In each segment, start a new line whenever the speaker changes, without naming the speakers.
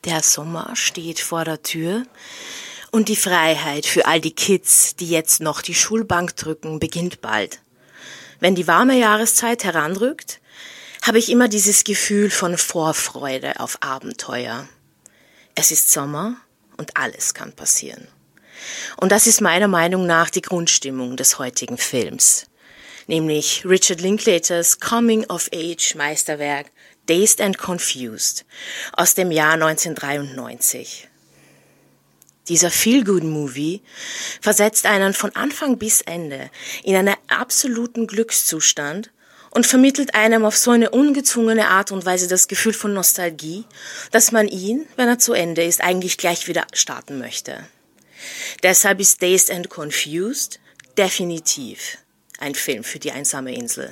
Der Sommer steht vor der Tür und die Freiheit für all die Kids, die jetzt noch die Schulbank drücken, beginnt bald. Wenn die warme Jahreszeit heranrückt, habe ich immer dieses Gefühl von Vorfreude auf Abenteuer. Es ist Sommer und alles kann passieren. Und das ist meiner Meinung nach die Grundstimmung des heutigen Films, nämlich Richard Linklaters Coming-of-Age-Meisterwerk Dazed and Confused aus dem Jahr 1993. Dieser Feel-Good-Movie versetzt einen von Anfang bis Ende in einen absoluten Glückszustand und vermittelt einem auf so eine ungezwungene Art und Weise das Gefühl von Nostalgie, dass man ihn, wenn er zu Ende ist, eigentlich gleich wieder starten möchte. Deshalb ist Dazed and Confused definitiv ein Film für die einsame Insel.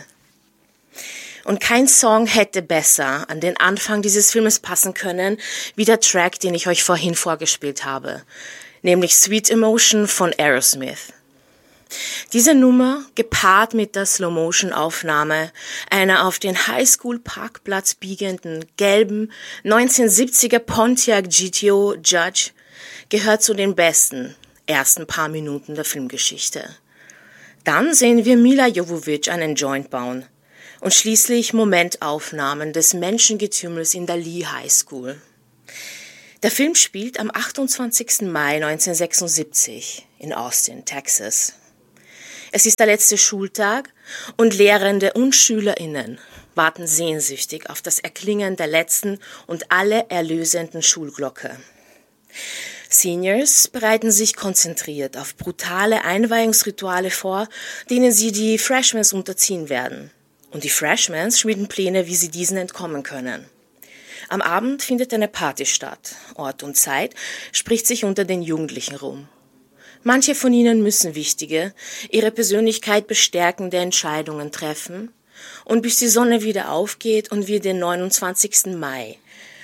Und kein Song hätte besser an den Anfang dieses Filmes passen können, wie der Track, den ich euch vorhin vorgespielt habe, nämlich Sweet Emotion von Aerosmith. Diese Nummer, gepaart mit der Slow-Motion-Aufnahme einer auf den Highschool-Parkplatz biegenden gelben 1970er Pontiac GTO Judge, gehört zu den besten ersten paar Minuten der Filmgeschichte. Dann sehen wir Mila Jovovich einen Joint bauen und schließlich Momentaufnahmen des Menschengetümmels in der Lee High School. Der Film spielt am 28. Mai 1976 in Austin, Texas. Es ist der letzte Schultag und Lehrende und SchülerInnen warten sehnsüchtig auf das Erklingen der letzten und alle erlösenden Schulglocke. Seniors bereiten sich konzentriert auf brutale Einweihungsrituale vor, denen sie die Freshmans unterziehen werden. Und die Freshmans schmieden Pläne, wie sie diesen entkommen können. Am Abend findet eine Party statt. Ort und Zeit spricht sich unter den Jugendlichen rum. Manche von ihnen müssen wichtige, ihre Persönlichkeit bestärkende Entscheidungen treffen. Und bis die Sonne wieder aufgeht und wir den 29. Mai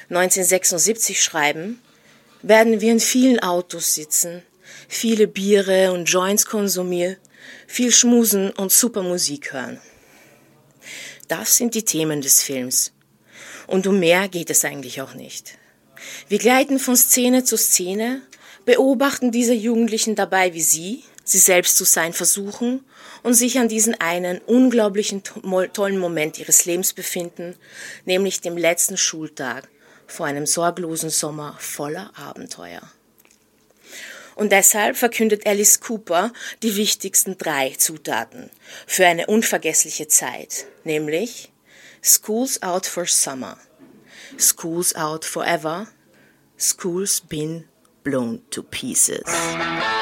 1976 schreiben, werden wir in vielen Autos sitzen, viele Biere und Joints konsumieren, viel schmusen und super Musik hören. Das sind die Themen des Films. Und um mehr geht es eigentlich auch nicht. Wir gleiten von Szene zu Szene, beobachten diese Jugendlichen dabei, wie sie selbst zu sein versuchen und sich an diesen einen unglaublichen, tollen Moment ihres Lebens befinden, nämlich dem letzten Schultag vor einem sorglosen Sommer voller Abenteuer. Und deshalb verkündet Alice Cooper die wichtigsten 3 Zutaten für eine unvergessliche Zeit, nämlich School's out for summer, School's out forever, School's been blown to pieces.